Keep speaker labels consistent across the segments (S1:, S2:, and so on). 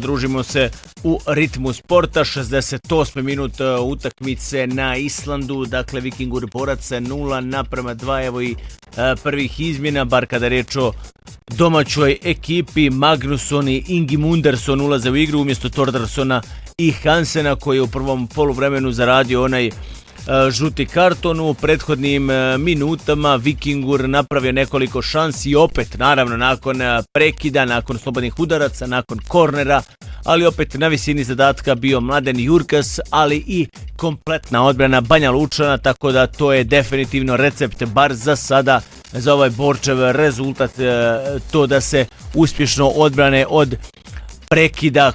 S1: družimo se u ritmu sporta. 68. minut utakmice na Islandu, dakle Vikingur Borac 0:2, evo i prvih izmjena, bar kada je reč o domaćoj ekipi. Magnusson i Ingimundarsson ulaze u igru umjesto Thordarssona i Hansena, koji je u prvom poluvremenu zaradio onaj žuti karton. U prethodnim minutama Vikingur napravio nekoliko šansi i opet, naravno, nakon prekida, nakon slobodnih udaraca, nakon kornera, ali opet na visini zadatka bio Mladen Jurkas, ali i kompletna odbrana Banja Lučana, tako da to je definitivno recept, bar za sada, za ovaj Borčev rezultat, to da se uspješno odbrane od prekida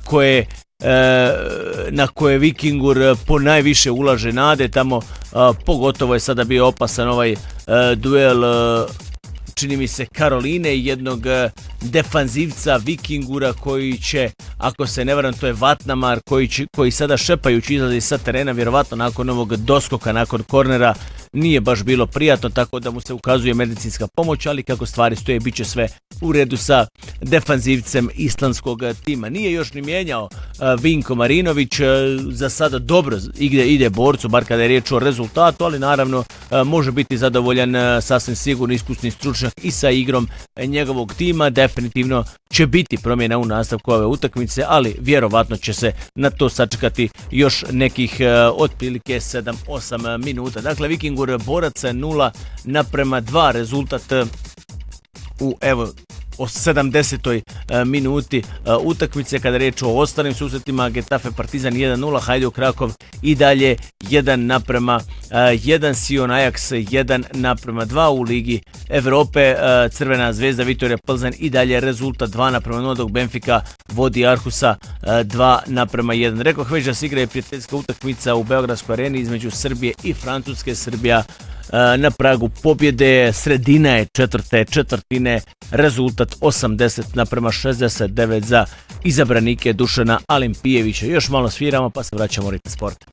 S1: na koje Vikingur ponajviše ulaže nade. Tamo pogotovo je sada bio opasan ovaj duel, čini mi se, Karoline i jednog defanzivca Vikingura koji će, ako se ne varam, to je Vatnamar, koji sada šepajući izlazi sa terena, vjerovatno nakon ovog doskoka, nakon kornera, nije baš bilo prijatno, tako da mu se ukazuje medicinska pomoć, ali kako stvari stoje, bit će sve u redu sa defanzivcem islandskog tima. Nije još ni mijenjao Vinko Marinović, za sada dobro ide Borcu, bar kada je riječ o rezultatu, ali naravno može biti zadovoljan sasvim sigurno iskusni stručnjak i sa igrom njegovog tima. Definitivno će biti promjena u nastavku ove utakmice, ali vjerovatno će se na to sačekati još nekih otprilike 7-8 minuta. Dakle, Vikingur Borac 0:2 rezultat u o 70. minuti utakmice. Kada je riječ o ostalim susretima, Getafe Partizan 1:0, Hajduk Rakov i dalje 1:1, Sion Ajax 1:2 u Ligi Evrope, Crvena zvezda Vitorija Plzeň i dalje rezultat 2:0, dok Benfica vodi Arhusa 2:1. Rekoh već da se igra je prijateljska utakmica u Beogradskoj areni između Srbije i Francuske. Srbija na pragu pobjede, sredina je četvrtine, rezultat 80:69 za izabranike Dušana Alimpijevića. Još malo sviramo pa se vraćamo u ritam sporta.